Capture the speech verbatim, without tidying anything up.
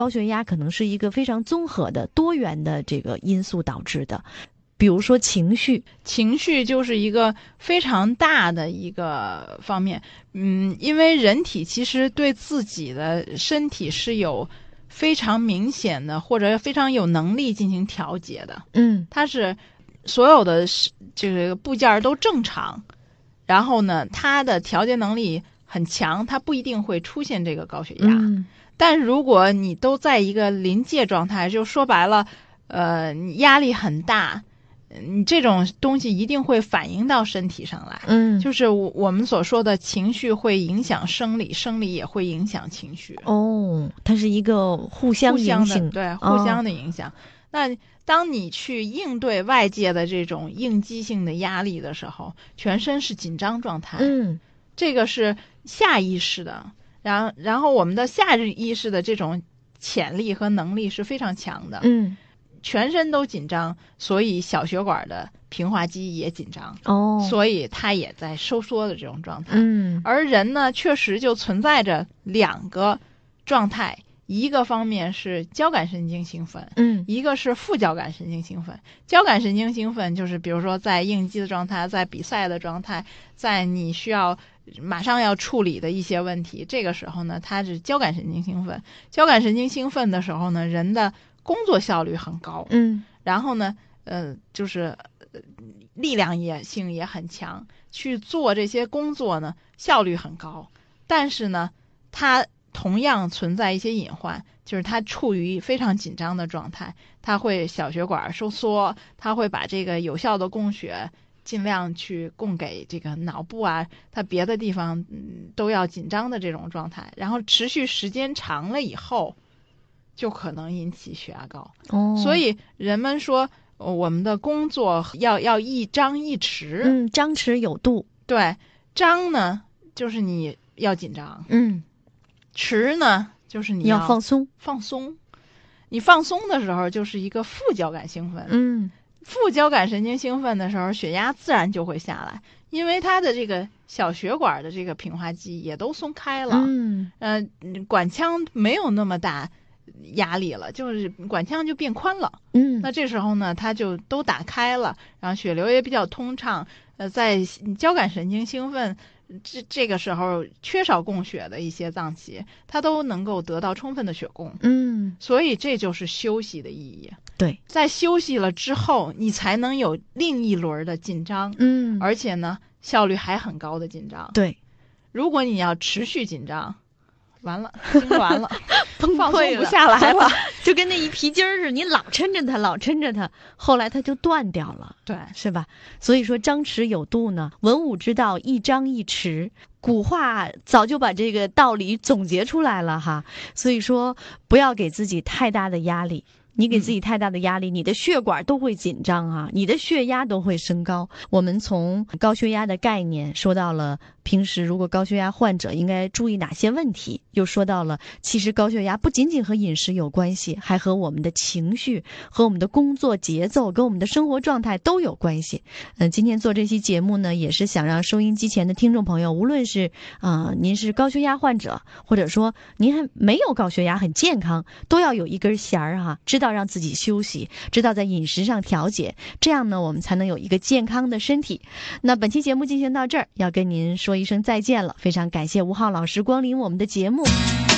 高血压可能是一个非常综合的多元的这个因素导致的，比如说情绪， 情绪就是一个非常大的一个方面。嗯，因为人体其实对自己的身体是有非常明显的或者非常有能力进行调节的。 嗯， 它是所有的这个部件都正常，然后呢，它的调节能力很强，它不一定会出现这个高血压。 嗯， 但如果你都在一个临界状态，就说白了，呃，你压力很大，你这种东西一定会反映到身体上来。 嗯， 就是我们所说的情绪会影响生理，生理也会影响情绪。 哦，它是一个互相影响， 对，互相的影响。哦，那当你去应对外界的这种应激性的压力的时候，全身是紧张状态。 嗯， 这个是下意识的。然然后我们的下意识的这种潜力和能力是非常强的。 嗯， 全身都紧张，所以小血管的平滑肌也紧张。 哦， 所以它也在收缩的这种状态。 嗯， 而人呢，确实就存在着两个状态，一个方面是交感神经兴奋， 嗯， 一个是副交感神经兴奋。交感神经兴奋就是比如说在应激的状态，在比赛的状态，在你需要马上要处理的一些问题，这个时候呢，它是交感神经兴奋。交感神经兴奋的时候呢，人的工作效率很高。 嗯， 然后呢，呃，就是力量也性也很强，去做这些工作呢，效率很高。但是呢，它同样存在一些隐患，就是它处于非常紧张的状态，它会小血管收缩，它会把这个有效的供血尽量去供给这个脑部啊，它别的地方、嗯、都要紧张的这种状态，然后持续时间长了以后，就可能引起血压高。 哦， 所以人们说我们的工作要要一张一弛。 嗯，张弛有度。 对，张呢就是你要紧张， 嗯， 弛呢就是你要放松。 放松。你放松的时候就是一个副交感兴奋。 嗯， 副交感神经兴奋的时候，血压自然就会下来，因为它的这个小血管的这个平滑肌也都松开了。 嗯， 呃，管腔没有那么大压力了，就是管腔就变宽了。 嗯， 那这时候呢，它就都打开了，然后血流也比较通畅。呃，在交感神经兴奋这这个时候缺少供血的一些脏器，它都能够得到充分的血供。 嗯， 所以这就是休息的意义。 对， 在休息了之后，你才能有另一轮的紧张。 嗯， 而且呢，效率还很高的紧张。 对， 如果你要持续紧张，完了，筋完了， 崩放松溃不下来了， 就跟那一皮筋儿似的，你老抻着它，老抻着它，后来它就断掉了。 对， 是吧？所以说张弛有度呢，文武之道一张一弛，古话早就把这个道理总结出来了哈。所以说不要给自己太大的压力，你给自己太大的压力，你的血管都会紧张啊，你的血压都会升高。我们从高血压的概念说到了平时如果高血压患者应该注意哪些问题，又说到了其实高血压不仅仅和饮食有关系，还和我们的情绪和我们的工作节奏跟我们的生活状态都有关系。嗯、呃，今天做这期节目呢，也是想让收音机前的听众朋友，无论是啊、呃、您是高血压患者，或者说您还没有高血压很健康，都要有一根弦儿哈，知道让自己休息，知道在饮食上调节，这样呢我们才能有一个健康的身体。那本期节目进行到这儿，要跟您说一声再见了，非常感谢吴浩老师光临我们的节目。